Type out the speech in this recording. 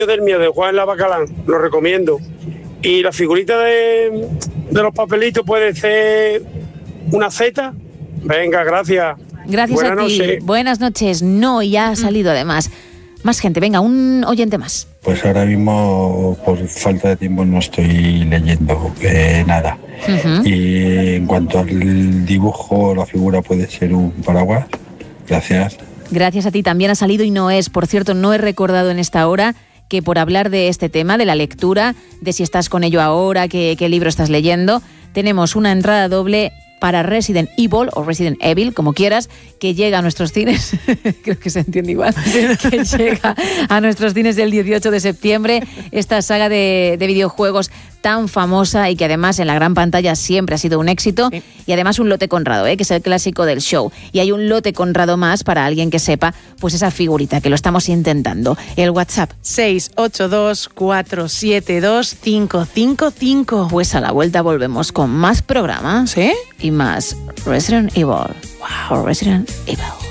del mío, de Juan Lavacalán, lo recomiendo. Y la figurita de los papelitos puede ser una Z. Venga, gracias. Gracias Buenas a ti. noches. Buenas noches. No, ya ha salido además. Más gente, venga, un oyente más. Pues ahora mismo, por falta de tiempo, no estoy leyendo nada. Uh-huh. Y en cuanto al dibujo, la figura puede ser un paraguas. Gracias. Gracias a ti. También ha salido y no es. Por cierto, no he recordado en esta hora que por hablar de este tema, de la lectura, de si estás con ello ahora, qué libro estás leyendo, tenemos una entrada doble para Resident Evil o Resident Evil, como quieras, que llega a nuestros cines, creo que se entiende igual, que llega a nuestros cines el 18 de septiembre, esta saga de videojuegos tan famosa y que además en la gran pantalla siempre ha sido un éxito, sí. Y además un lote conrado, que es el clásico del show. Y hay un lote conrado más para alguien que sepa pues esa figurita, que lo estamos intentando. El WhatsApp 682-472-555. Pues a la vuelta volvemos con más programa, ¿sí? Y más Resident Evil. Wow, Resident Evil.